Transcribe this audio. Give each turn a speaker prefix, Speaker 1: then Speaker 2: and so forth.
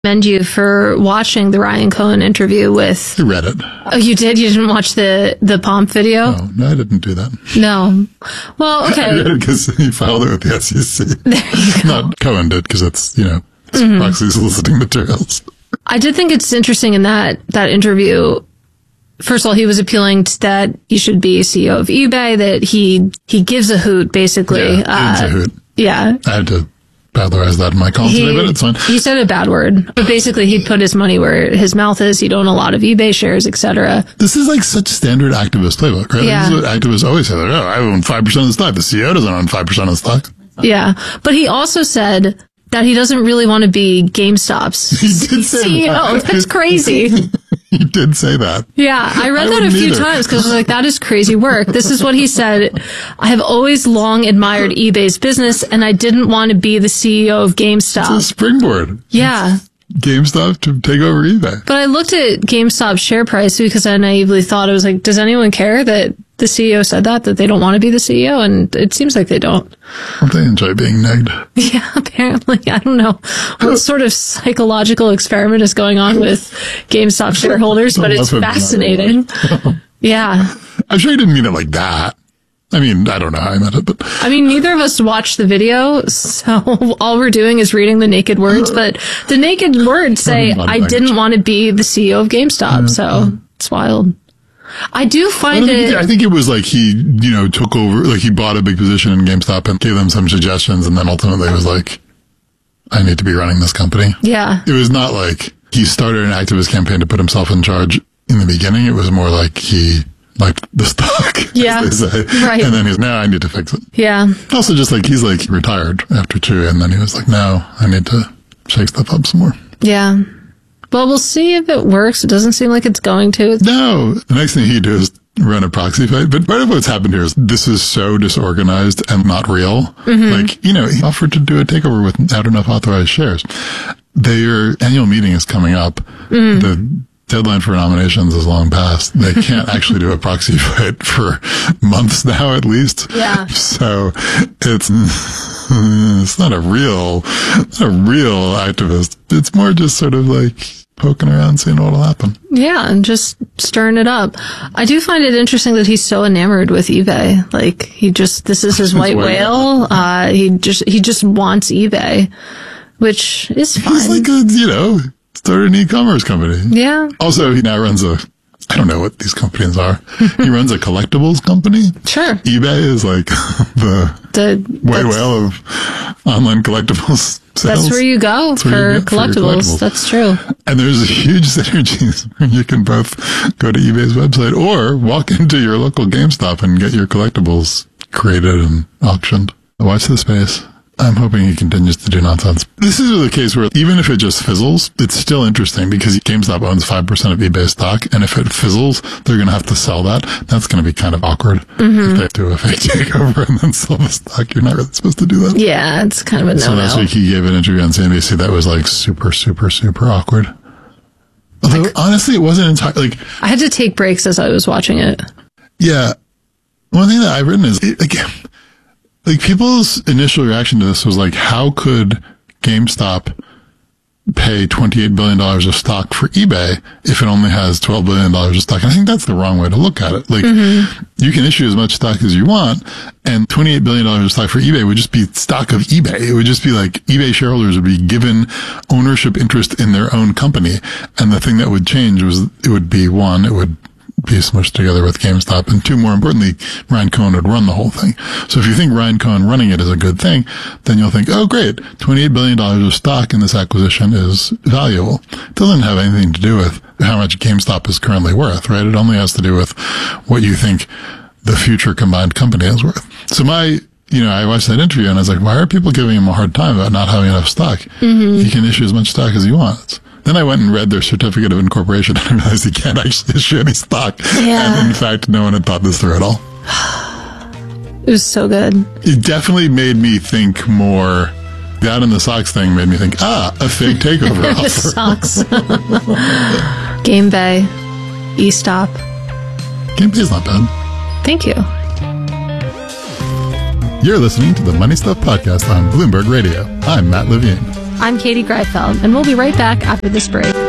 Speaker 1: commend you for watching the Ryan Cohen interview with...
Speaker 2: I read it.
Speaker 1: Oh, you did? You didn't watch the Pomp video?
Speaker 2: No, I didn't do that.
Speaker 1: No. Well, okay.
Speaker 2: I read it because he filed it with the SEC.
Speaker 1: There you go.
Speaker 2: Not Cohen did, because it's, proxy soliciting materials.
Speaker 1: I did think it's interesting in that interview. First of all, he was appealing to that he should be CEO of eBay, that he gives a hoot, basically.
Speaker 2: Yeah, gives a hoot.
Speaker 1: Yeah.
Speaker 2: I had to valorize that in my column today, but it's fine.
Speaker 1: He said a bad word, but basically he'd put his money where his mouth is. He'd own a lot of eBay shares, etc.
Speaker 2: This is like such standard activist playbook, right?
Speaker 1: Yeah.
Speaker 2: This is what activists always say. Like, I own 5% of the stock. The CEO doesn't own 5% of the stock.
Speaker 1: Yeah. But he also said that he doesn't really want to be GameStop's CEO. That's crazy.
Speaker 2: He did say that.
Speaker 1: Yeah, I read that a few times because I was like, that is crazy work. This is what he said. I have always long admired eBay's business, and I didn't want to be the CEO of GameStop.
Speaker 2: It's a springboard.
Speaker 1: Yeah.
Speaker 2: GameStop to take over eBay.
Speaker 1: But I looked at GameStop's share price because I naively thought, I was like, does anyone care that the CEO said that they don't want to be the CEO? And it seems like they don't.
Speaker 2: Don't they enjoy being negged?
Speaker 1: Yeah, apparently. I don't know what sort of psychological experiment is going on with GameStop shareholders, but it's fascinating. Yeah.
Speaker 2: I'm sure he didn't mean it like that. I mean, I don't know how I meant it, but...
Speaker 1: I mean, neither of us watched the video, so all we're doing is reading the naked words, but the naked words say, I didn't want to be the CEO of GameStop, so it's wild. I do find
Speaker 2: I think it was like he, took over, like he bought a big position in GameStop and gave them some suggestions, and then ultimately was like, I need to be running this company.
Speaker 1: Yeah.
Speaker 2: It was not like he started an activist campaign to put himself in charge in the beginning. It was more like he liked the stock,
Speaker 1: yeah,
Speaker 2: as they say.
Speaker 1: Right.
Speaker 2: And then he's, I need to fix it.
Speaker 1: Yeah.
Speaker 2: Also just like, he's like retired after Chewy, and then he was like, I need to shake stuff up some more.
Speaker 1: Yeah. Well, we'll see if it works. It doesn't seem like it's going to.
Speaker 2: No. The next thing he'd do is run a proxy fight. But part of what's happened here is this is so disorganized and not real. Mm-hmm. Like, he offered to do a takeover without enough authorized shares. Their annual meeting is coming up. Mm-hmm. The deadline for nominations is long past. They can't actually do a proxy fight for months now, at least.
Speaker 1: Yeah.
Speaker 2: So it's not a real activist. It's more just sort of like poking around, seeing what'll happen.
Speaker 1: Yeah, and just stirring it up. I do find it interesting that he's so enamored with eBay. Like this is his white whale. He just wants eBay, which is fine.
Speaker 2: He's like started an e-commerce company.
Speaker 1: Yeah.
Speaker 2: Also, he now runs I don't know what these companies are. He runs a collectibles company.
Speaker 1: Sure.
Speaker 2: eBay is like the white whale of online collectibles sales.
Speaker 1: That's where you go for collectibles. That's true.
Speaker 2: And there's huge synergies. You can both go to eBay's website or walk into your local GameStop and get your collectibles created and auctioned. Watch this space. I'm hoping he continues to do nonsense. This is the case where even if it just fizzles, it's still interesting because GameStop owns 5% of eBay stock. And if it fizzles, they're going to have to sell that. That's going to be kind of awkward. Mm-hmm. If they do a fake takeover and then sell the stock. You're not really supposed to do that.
Speaker 1: Yeah, it's kind of a no-no.
Speaker 2: So last week he gave an interview on CNBC that was like super, super, super awkward. Although honestly, it wasn't entirely like...
Speaker 1: I had to take breaks as I was watching it.
Speaker 2: Yeah. One thing that I've written is... Like people's initial reaction to this was like, how could GameStop pay $28 billion of stock for eBay if it only has $12 billion of stock? And I think that's the wrong way to look at it. Like, you can issue as much stock as you want, and $28 billion of stock for eBay would just be stock of eBay. It would just be like eBay shareholders would be given ownership interest in their own company. And the thing that would change was it would be one, it would be smushed together with GameStop, and two, more importantly, Ryan Cohen would run the whole thing. So if you think Ryan Cohen running it is a good thing, then you'll think, oh great, $28 billion of stock in this acquisition is valuable. It doesn't have anything to do with how much GameStop is currently worth, right? It only has to do with what you think the future combined company is worth. So I watched that interview and I was like, why are people giving him a hard time about not having enough stock? Mm-hmm. You can issue as much stock as you want. Then I went and read their certificate of incorporation and I realized you can't actually issue any stock. Yeah. And in fact, no one had thought this through at all.
Speaker 1: It was so good.
Speaker 2: It definitely made me think more. That and the socks thing made me think, a fake takeover offer.
Speaker 1: The socks. GameBay, eStop.
Speaker 2: GameBay's not bad.
Speaker 1: Thank you.
Speaker 2: You're listening to the Money Stuff Podcast on Bloomberg Radio. I'm Matt Levine.
Speaker 1: I'm Katie Greifeld, and we'll be right back after this break.